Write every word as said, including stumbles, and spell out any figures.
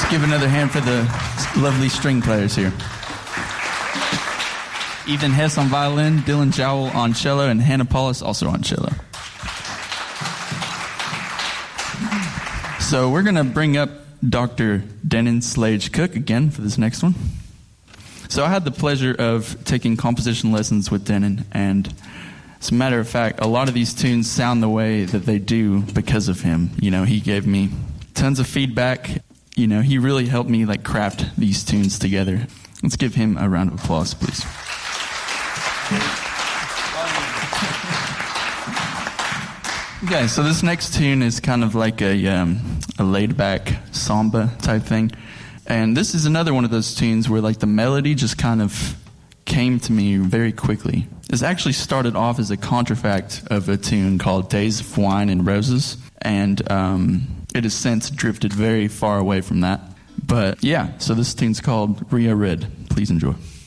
Give another hand for the lovely string players here. Ethan Hess on violin, Dylan Jowell on cello, and Hannah Paulus also on cello. So we're going to bring up Doctor Denon Slage Cook again for this next one. So I had the pleasure of taking composition lessons with Denon, and as a matter of fact, a lot of these tunes sound the way that they do because of him. You know, he gave me tons of feedback. You know, he really helped me like craft these tunes together. Let's give him a round of applause, please. Okay, so this next tune is kind of like a um, a laid-back samba type thing. And this is another one of those tunes where like the melody just kind of came to me very quickly. This actually started off as a contrafact of a tune called Days of Wine and Roses. And um, it has since drifted very far away from that. But yeah, so this tune's called Rio Red. Please enjoy.